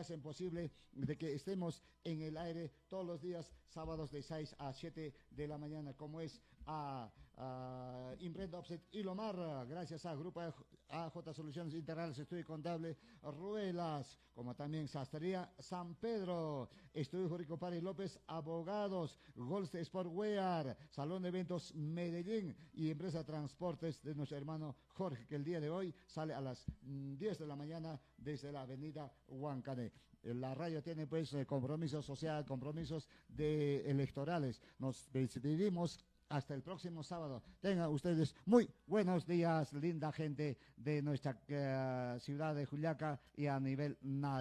hacen posible de que estemos en el aire todos los días, sábados de 6 a 7 de la mañana, como es a Imprenta Offset y Lomar, gracias a Grupo AJ Soluciones Integrales, Estudio Contable, Ruelas, como también Sastrería San Pedro, Estudio Jurídico Párez López, Abogados, Golf Sportwear, Salón de Eventos Medellín y Empresa Transportes de nuestro hermano Jorge, que el día de hoy sale a las 10 de la mañana desde la avenida Huancané. La radio tiene pues compromisos social, compromisos electorales. Nos despedimos hasta el próximo sábado. Tengan ustedes muy buenos días, linda gente de nuestra ciudad de Juliaca y a nivel nacional.